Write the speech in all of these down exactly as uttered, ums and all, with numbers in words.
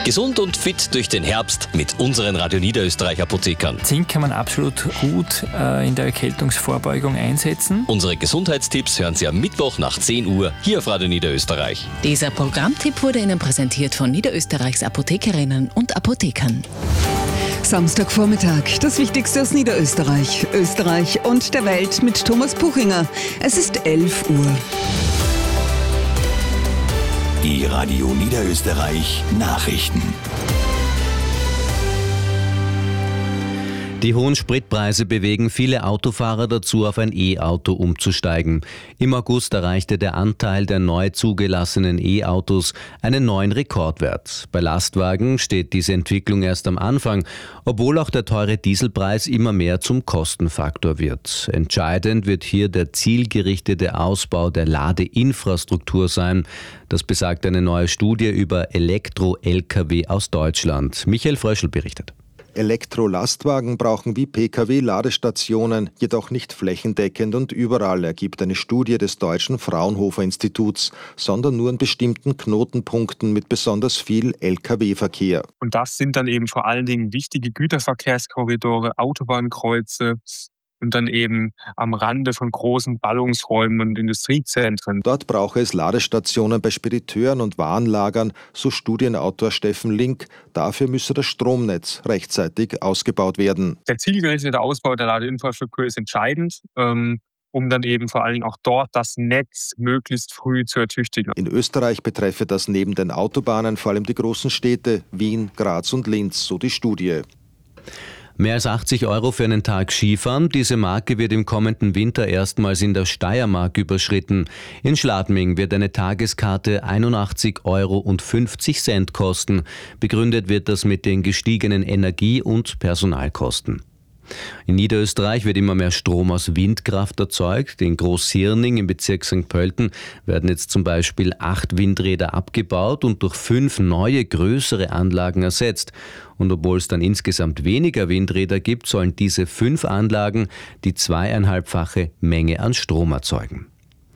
Gesund und fit durch den Herbst mit unseren Radio Niederösterreich Apothekern. Zink kann man absolut gut äh, in der Erkältungsvorbeugung einsetzen. Unsere Gesundheitstipps hören Sie am Mittwoch nach zehn Uhr hier auf Radio Niederösterreich. Dieser Programmtipp wurde Ihnen präsentiert von Niederösterreichs Apothekerinnen und Apothekern. Samstagvormittag, das Wichtigste aus Niederösterreich, Österreich und der Welt mit Thomas Puchinger. Es ist elf Uhr. Die Radio Niederösterreich Nachrichten. Die hohen Spritpreise bewegen viele Autofahrer dazu, auf ein E-Auto umzusteigen. Im August erreichte der Anteil der neu zugelassenen E-Autos einen neuen Rekordwert. Bei Lastwagen steht diese Entwicklung erst am Anfang, obwohl auch der teure Dieselpreis immer mehr zum Kostenfaktor wird. Entscheidend wird hier der zielgerichtete Ausbau der Ladeinfrastruktur sein. Das besagt eine neue Studie über Elektro-L K W aus Deutschland. Michael Fröschl berichtet. Elektrolastwagen brauchen wie Pkw Ladestationen, jedoch nicht flächendeckend und überall, ergibt eine Studie des Deutschen Fraunhofer Instituts, sondern nur an bestimmten Knotenpunkten mit besonders viel L K W-Verkehr. Und das sind dann eben vor allen Dingen wichtige Güterverkehrskorridore, Autobahnkreuze und dann eben am Rande von großen Ballungsräumen und Industriezentren. Dort brauche es Ladestationen bei Spediteuren und Warenlagern, so Studienautor Steffen Link. Dafür müsse das Stromnetz rechtzeitig ausgebaut werden. Der zielgerichtete Ausbau der Ladeinfrastruktur ist entscheidend, ähm, um dann eben vor allem auch dort das Netz möglichst früh zu ertüchtigen. In Österreich betreffe das neben den Autobahnen vor allem die großen Städte Wien, Graz und Linz, so die Studie. Mehr als achtzig Euro für einen Tag Skifahren. Diese Marke wird im kommenden Winter erstmals in der Steiermark überschritten. In Schladming wird eine Tageskarte einundachtzig Euro und fünfzig Cent kosten. Begründet wird das mit den gestiegenen Energie- und Personalkosten. In Niederösterreich wird immer mehr Strom aus Windkraft erzeugt. In Großhirning im Bezirk Sankt Pölten werden jetzt zum Beispiel acht Windräder abgebaut und durch fünf neue, größere Anlagen ersetzt. Und obwohl es dann insgesamt weniger Windräder gibt, sollen diese fünf Anlagen die zweieinhalbfache Menge an Strom erzeugen.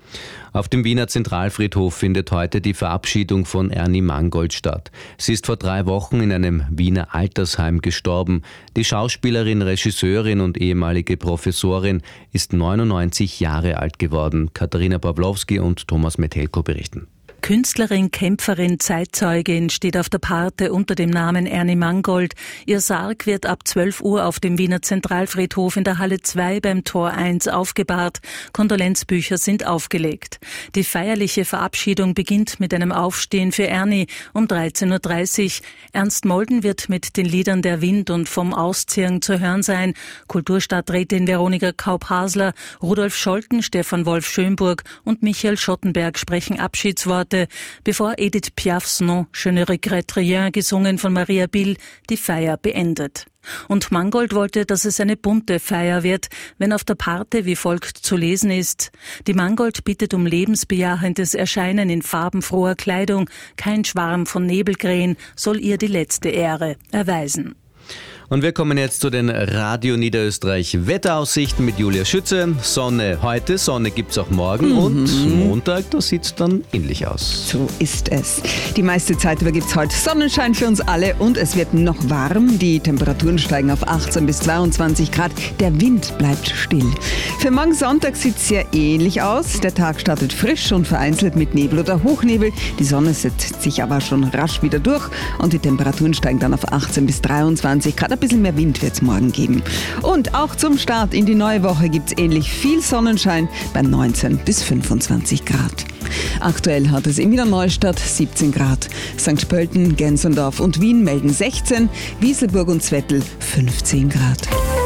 Auf dem Wiener Zentralfriedhof findet heute die Verabschiedung von Ernie Mangold statt. Sie ist vor drei Wochen in einem Wiener Altersheim gestorben. Die Schauspielerin, Regisseurin und ehemalige Professorin ist neunundneunzig Jahre alt geworden. Katharina Pawlowski und Thomas Metelko berichten. Künstlerin, Kämpferin, Zeitzeugin steht auf der Parte unter dem Namen Ernie Mangold. Ihr Sarg wird ab zwölf Uhr auf dem Wiener Zentralfriedhof in der Halle zwei beim Tor eins aufgebahrt. Kondolenzbücher sind aufgelegt. Die feierliche Verabschiedung beginnt mit einem Aufstehen für Ernie um dreizehn Uhr dreißig. Ernst Molden wird mit den Liedern Der Wind und Vom Ausziehen zu hören sein. Kulturstadträtin Veronika Kaup-Hasler, Rudolf Scholten, Stefan Wolf Schönburg und Michael Schottenberg sprechen Abschiedsworte, bevor Edith Piafs Non, Je ne regrette rien, gesungen von Maria Bill, die Feier beendet. Und Mangold wollte, dass es eine bunte Feier wird, wenn auf der Parte wie folgt zu lesen ist: Die Mangold bittet um lebensbejahendes Erscheinen in farbenfroher Kleidung, kein Schwarm von Nebelkrähen soll ihr die letzte Ehre erweisen. Und wir kommen jetzt zu den Radio Niederösterreich Wetteraussichten mit Julia Schütze. Sonne heute, Sonne gibt's auch morgen mhm. und Montag, da sieht's dann ähnlich aus. So ist es. Die meiste Zeit über gibt's heute Sonnenschein für uns alle und es wird noch warm. Die Temperaturen steigen auf achtzehn bis zweiundzwanzig Grad. Der Wind bleibt still. Für morgen Sonntag sieht's sehr ähnlich aus. Der Tag startet frisch und vereinzelt mit Nebel oder Hochnebel. Die Sonne setzt sich aber schon rasch wieder durch und die Temperaturen steigen dann auf achtzehn bis dreiundzwanzig Grad. Ein bisschen mehr Wind wird es morgen geben. Und auch zum Start in die neue Woche gibt es ähnlich viel Sonnenschein bei neunzehn bis fünfundzwanzig Grad. Aktuell hat es in Wiener Neustadt siebzehn Grad. Sankt Pölten, Gensendorf und Wien melden sechzehn, Wieselburg und Zwettl fünfzehn Grad.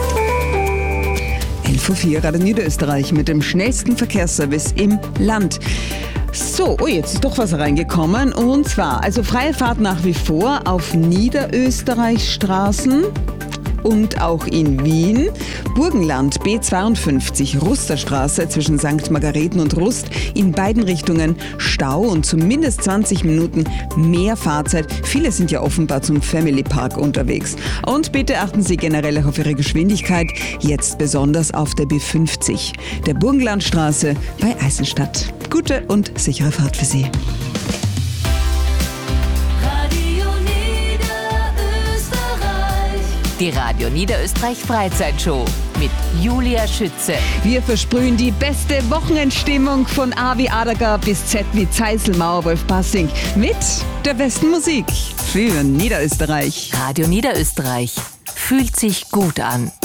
elf Uhr vier, Radio Niederösterreich mit dem schnellsten Verkehrsservice im Land. So, oh, jetzt ist doch was reingekommen. Und zwar, also freie Fahrt nach wie vor auf Niederösterreichstraßen und auch in Wien. Burgenland B zweiundfünfzig, Rusterstraße zwischen Sankt Margareten und Rust. In beiden Richtungen Stau und zumindest zwanzig Minuten mehr Fahrzeit. Viele sind ja offenbar zum Family Park unterwegs. Und bitte achten Sie generell auch auf Ihre Geschwindigkeit, jetzt besonders auf der B fünfzig, der Burgenlandstraße bei Eisenstadt. Gute und sichere Fahrt für Sie. Radio Niederösterreich. Die Radio Niederösterreich Freizeitshow mit Julia Schütze. Wir versprühen die beste Wochenendstimmung von A wie Adager bis Z wie Zeiselmauer Wolf Passing mit der besten Musik für Niederösterreich. Radio Niederösterreich fühlt sich gut an.